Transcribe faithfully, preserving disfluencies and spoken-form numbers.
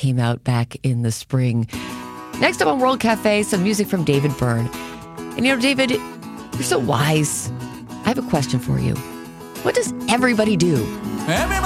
came out back in the spring. Next up on World Cafe, some music from David Byrne. And you know, David, you're so wise. I have a question for you. What does everybody do?